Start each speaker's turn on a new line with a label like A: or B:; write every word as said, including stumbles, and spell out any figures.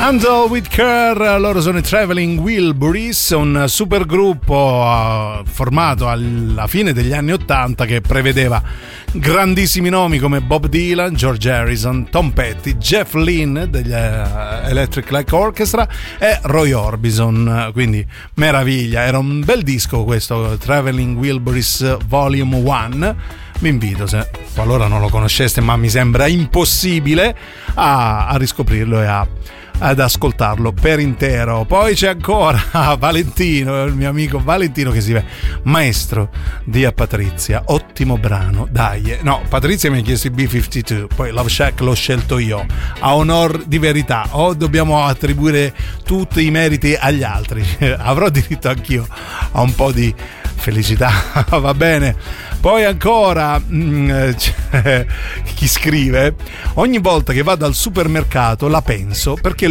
A: Handle with Care, loro sono i Traveling Wilburys, un supergruppo uh, formato alla fine degli anni ottanta che prevedeva grandissimi nomi come Bob Dylan, George Harrison, Tom Petty, Jeff Lynne degli uh, Electric Light Orchestra e Roy Orbison, quindi meraviglia, era un bel disco questo Traveling Wilburys Volume uno. Vi invito, se qualora non lo conosceste, ma mi sembra impossibile, a, a riscoprirlo e a ad ascoltarlo per intero. Poi c'è ancora Valentino, il mio amico Valentino, che si vede maestro di A Patrizia, ottimo brano, dai. No, Patrizia mi ha chiesto il B cinquantadue, poi Love Shack l'ho scelto io, a onor di verità, o dobbiamo attribuire tutti i meriti agli altri? Avrò diritto anch'io a un po' di felicità, va bene. Poi ancora mh, chi scrive: ogni volta che vado al supermercato la penso, perché